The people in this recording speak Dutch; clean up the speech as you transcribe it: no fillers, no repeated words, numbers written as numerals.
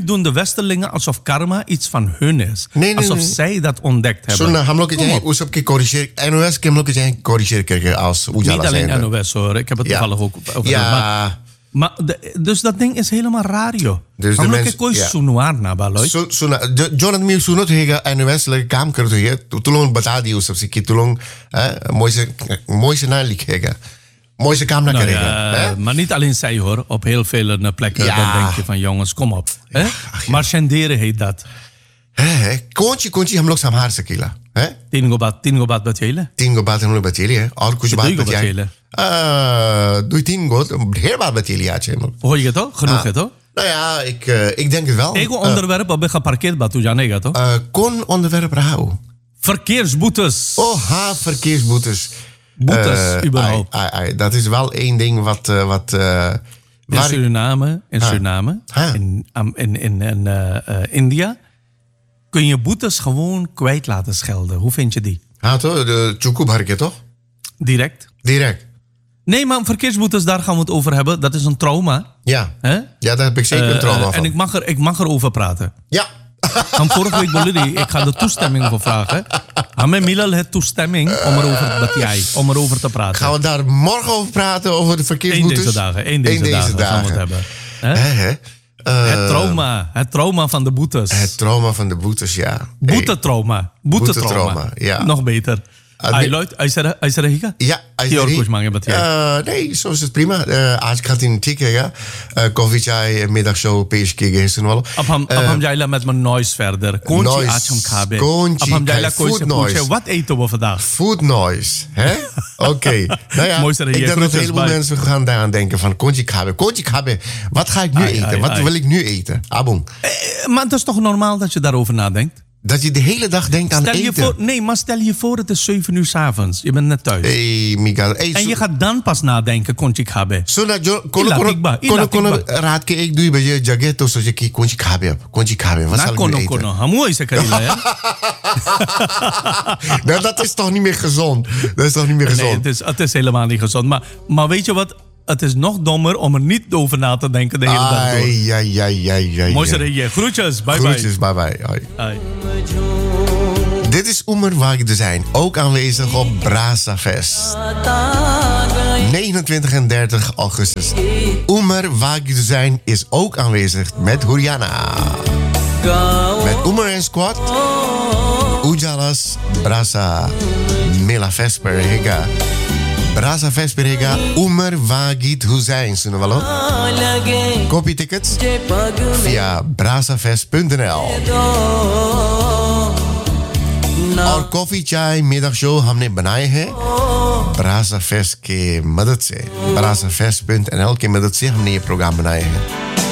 doen de Westerlingen alsof karma iets van hun is. Nee, alsof zij dat ontdekt hebben. Zo, हम लोग जाएं उस सब की corrigeren NOS के हम लोग जाएं corrigeren करके als Ujala Niet alleen zijn. NOS hoor, ik heb het toevallig ook over. Ja. Maar dus dat ding is helemaal raar, joh. Dus de Hamlo mensen- ke koi ja. sunuar na baloy. Jonathan Mir सुनो तो हैगा NOS लगे काम कर तो है तो लोग बता दियो सबसे कि तो लोग मोई से ना लिखेगा मोई से काम ना करेगा. Maar niet alleen zij hoor. Op heel veel plekken Ja. dan denk je van jongens, kom op. Hè? Marchanderen heet dat. कौन सी हम लोग संभाल सकेला है. 10 go baat bachele. 3 गो बात हम लोग बचेली है और कुछ बात कितनी गो बचाए. बचेले? 2-3 गो ढेर बात बचेली आज है हम लोग. Hoor je het toch? Genoeg het toch? Nou ja, ik denk het wel. Ego onderwerp op geparkeerd batu janega toch? Kon onderwerp rauw. Verkeersboetes. Oh, verkeersboetes. Boetes überhaupt. Dat is wel één ding wat In Suriname, Ha. in India kun je boetes gewoon kwijt laten schelden. Hoe vind je die? toch? De Chuku Barke, toch? Direct. Direct. Nee, maar verkeersboetes, daar gaan we het over hebben. Dat is een trauma. Ja. Hè? Ja, daar heb ik zeker een trauma van. En ik mag erover praten. Ja. Van vorige week Bolivie, ik ga de toestemming voor vragen. Hame Milal het toestemming om erover te praten. Gaan we daar morgen over praten, over de verkeersboetes? Eén deze dagen gaan we het hebben. Hè? Het trauma van de boetes. Het trauma van de boetes, ja. Boetetrauma. Ja. Nog beter. Hij zei higa? Ja, nee, zo is het prima. Als ik ga in tikken, koffie, chai, middagshow, pees kijken, is wel. Abham jaila met mijn noise verder. Kontje acham kabe. Abham jaila food noise. Wat eten we vandaag? Food noise, hè? Oké. Nou ja, ik denk dat een heleboel mensen gaan daaraan denken van kontje kabe. Wat ga ik nu eten? Wat wil ik nu eten? Abong. Maar het is toch normaal dat je daarover nadenkt? Dat je de hele dag denkt aan eten. Maar stel je voor, het is 7 uur 's avonds. Je bent net thuis. Hey, Miguel. Hey, en je gaat dan pas nadenken, kontje kabe. Kono raad ke ik doe bij je jagge to so je ki kontje kabe. Wat zal ik nu eten? Kono. Hamu is ja? Nou, dat is toch niet meer gezond? Nee, het is helemaal niet gezond. Maar weet je wat? Het is nog dommer om er niet over na te denken de hele dag door. Ja. Mooi zeg. Groetjes, bye. Groetjes, bye. Hoi. Dit is Oemer Wagide zijn, ook aanwezig op Brasa Fest. 29 en 30 augustus. Oemer Wagide zijn is ook aanwezig met Huriana. Met Oemer en Squad. Ujalas Brasa Mela Vesperega. Brasa Vesperega, Oemer Wagid Hussein. Copy tickets via brazafest.nl. और कॉफी चाय मिडग शो हमने बनाए हैं ब्रासा फेस्ट के मदद से ब्रासाफेस्ट.nl की मदद से हमने ये प्रोग्राम बनाए हैं.